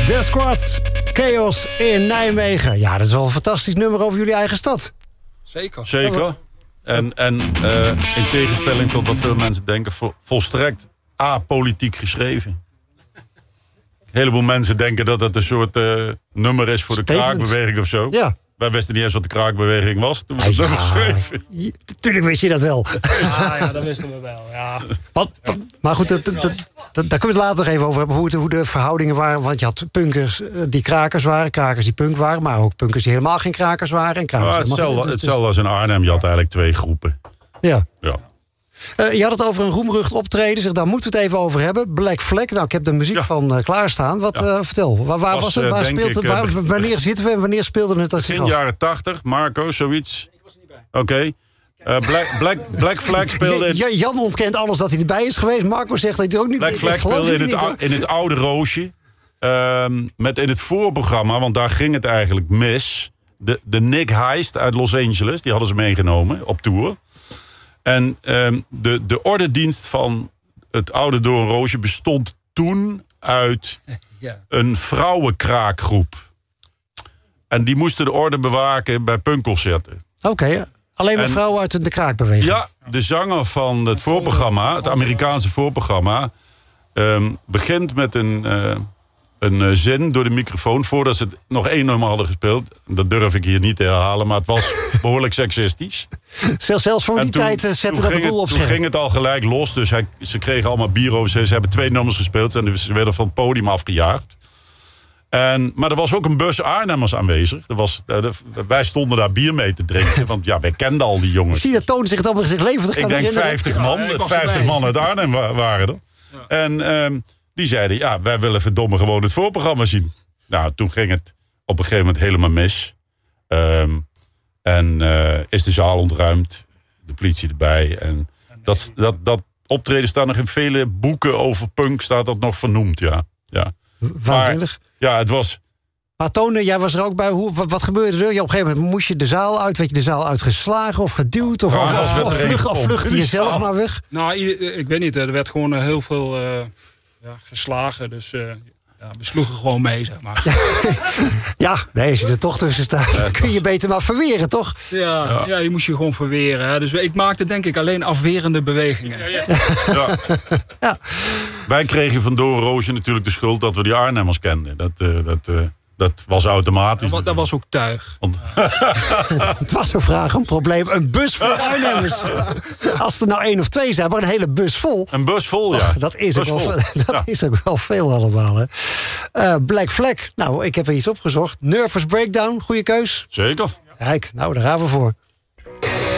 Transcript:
The Squads, Chaos in Nijmegen. Ja, dat is wel een fantastisch nummer over jullie eigen stad. Zeker. En in tegenstelling tot wat veel mensen denken, volstrekt apolitiek geschreven. Een heleboel mensen denken dat het een soort nummer is voor de kraakbeweging of zo. Ja. Wij wisten niet eens wat de kraakbeweging was toen we het nummer schreven. Tuurlijk wist je dat wel. Ja, dat wisten we wel. Ja. Maar goed, daar kunnen we het later nog even over hebben. Hoe de verhoudingen waren. Want je had punkers die krakers waren. Krakers die punk waren. Maar ook punkers die helemaal geen krakers waren. En krakers hetzelfde als in Arnhem. Je had eigenlijk 2 groepen. Ja. Ja. Je had het over een roemrucht optreden. Zeg, daar moeten we het even over hebben. Black Flag. Nou, ik heb de muziek van klaarstaan. Vertel, waar was het? Wanneer zitten we en wanneer speelde het? Begin jaren 80, Marco, zoiets. Ik was er niet bij. Oké. Black Flag speelde... Jan ontkent alles dat hij erbij is geweest. Marco zegt dat hij er ook niet... Black Flag speelde in het oude Roosje. Met in het voorprogramma, want daar ging het eigenlijk mis. De Nick Heist uit Los Angeles, die hadden ze meegenomen op tour. En de ordendienst van het oude Doornroosje bestond toen uit een vrouwenkraakgroep. En die moesten de orde bewaken bij punkconcerten. Oké, alleen maar vrouwen uit de kraakbeweging. Ja, de zanger van het voorprogramma, het Amerikaanse voorprogramma, begint met een zin door de microfoon voordat ze het nog 1 nummer hadden gespeeld. Dat durf ik hier niet te herhalen, maar het was behoorlijk seksistisch. Zelfs voor die tijd zette dat de boel op zich. Toen ging het al gelijk los, dus ze kregen allemaal bier over. Ze hebben 2 nummers gespeeld en ze werden van het podium afgejaagd. Maar er was ook een bus Arnhemmers aanwezig. Wij stonden daar bier mee te drinken, want wij kenden al die jongens. Zie je, toonde zich het allemaal zich levendig. Ik denk 50 man. 50 man uit Arnhem waren er. Ja. En die zeiden, wij willen verdomme gewoon het voorprogramma zien. Nou, toen ging het op een gegeven moment helemaal mis. Is de zaal ontruimd. De politie erbij. En dat optreden staat nog in vele boeken over punk. Staat dat nog vernoemd, ja. Waanzinnig. Maar, het was... Maar Toon, jij was er ook bij. Wat gebeurde er? Op een gegeven moment moest je de zaal uit. Werd je de zaal uitgeslagen of geduwd? Of vluchtte je zelf maar weg? Nou, ik weet niet. Er werd gewoon heel veel geslagen. Dus we sloegen gewoon mee, zeg maar. Als je er toch tussen staat, dan kun je beter maar verweren, toch? Ja, je moest je gewoon verweren. Hè. Dus ik maakte denk ik alleen afwerende bewegingen. Ja. Wij kregen van Doornroosje natuurlijk de schuld dat we die Arnhemmers kenden. Dat was automatisch. Dat was ook tuig. Het was een vraag, een probleem. Een bus vol Arnhemmers. Als er nou 1 of 2 zijn, maar een hele bus vol. Een bus vol, ja. Dat is ook wel veel allemaal. Hè. Black Flag. Nou, ik heb er iets opgezocht. Nervous Breakdown, goede keus. Zeker. Kijk, nou, daar gaan we voor.